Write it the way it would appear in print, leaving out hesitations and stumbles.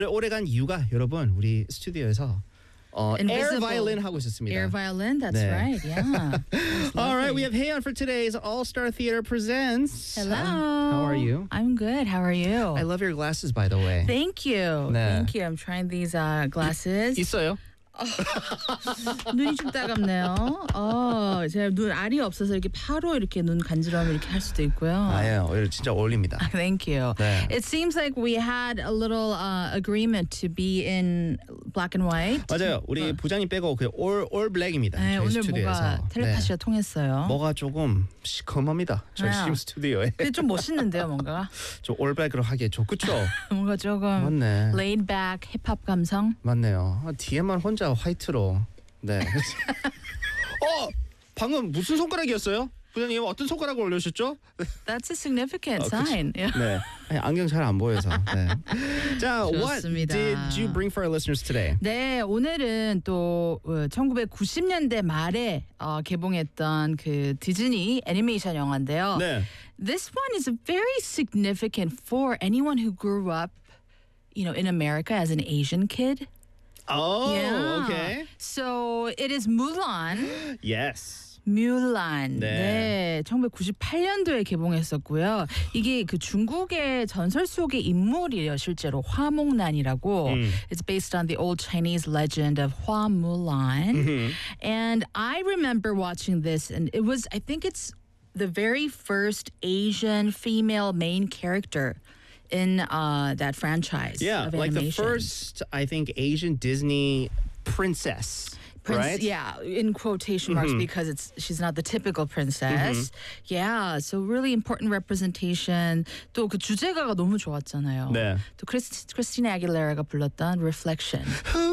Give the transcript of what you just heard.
오래간 이유가 여러분 우리 스튜디오에서 air Invisible. violin 하고 있었습니다. Air violin, that's 네. right. Yeah. All right, we have Haeyeon for today's All Star Theater presents. Hello. How are you? I'm good. How are you? I love your glasses, by the way. Thank you. 네. Thank you. I'm trying these glasses. 있어요? 눈이 좀 따갑네요. 제가 눈 알이 없어서 이렇게 파로 이렇게 눈 간지러움 이렇게 할 수도 있고요. 아예요. 진짜 어울립니다. Thank you. 네. It seems like we had a little agreement to be in black and white. 맞아요. 우리 부장님 빼고 그 all black입니다. 네, 저희 오늘 스튜디오에서. 뭐가 텔레파시가 통했어요. 뭐가 조금 시커멉니다. 저희 아. 지금 스튜디오에. 근데 좀 멋있는데요, 뭔가. 저 all black으로 하기에 그쵸? 뭔가 조금 맞네. laid back 힙합 감성. 맞네요. 뒤에만 혼자 화이트로. 네. 방금 무슨 손가락이었어요? 부장님 어떤 손가락을 올려주셨죠? That's a significant sign. Yeah. 네. 아니, 안경 잘 안 보여서. 네. 자, what 좋습니다. did you bring for our listeners today? 네, 오늘은 또 1990년대 말에 개봉했던 그 디즈니 애니메이션 영화인데요. 네. This one is very significant for anyone who grew up, in America as an Asian kid. Oh, Yeah. okay. So it is Mulan. Yes. 뮬란. 네. 네. 1998년도에 개봉했었고요. 이게 그 중국의 전설 속의 인물이에요. 실제로 화목난이라고. It's based on the old Chinese legend of Hua Mulan. And I remember watching this and I think it's the very first Asian female main character in that franchise Yeah, of like the animation. first, I think, Asian Disney princess. Right? Yeah, in quotation marks because she's not the typical princess. Yeah, so really important representation. 또 그 주제가가 너무 좋았잖아요. 네. 또 크리스티나 아길레라가 불렀던 Reflection. Who